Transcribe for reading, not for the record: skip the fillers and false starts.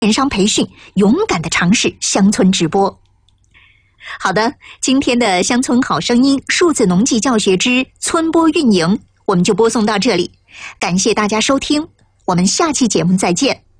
电商培训，勇敢地尝试乡村直播。好的，今天的乡村好声音数字农技教学之村播运营，我们就播送到这里。感谢大家收听，我们下期节目再见。